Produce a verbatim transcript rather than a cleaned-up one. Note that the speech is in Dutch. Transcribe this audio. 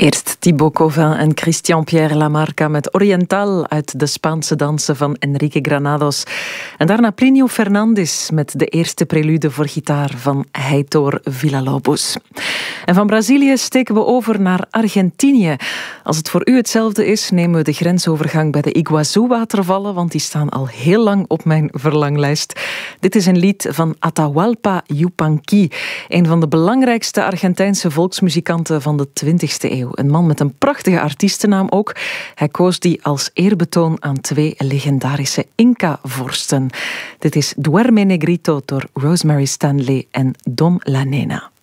Eerst Thibaut Covin en Christian-Pierre Lamarca met Oriental uit de Spaanse dansen van Enrique Granados. En daarna Plinio Fernandes met de eerste prelude voor gitaar van Heitor Villa-Lobos. En van Brazilië steken we over naar Argentinië. Als het voor u hetzelfde is, nemen we de grensovergang bij de Iguazu-watervallen, want die staan al heel lang op mijn verlanglijst. Dit is een lied van Atahualpa Yupanqui, een van de belangrijkste Argentijnse volksmuzikanten van de twintigste eeuw. Een man met een prachtige artiestennaam ook. Hij koos die als eerbetoon aan twee legendarische Inca-vorsten. Dit is Duerme Negrito door Rosemary Stanley en Dom La Nena.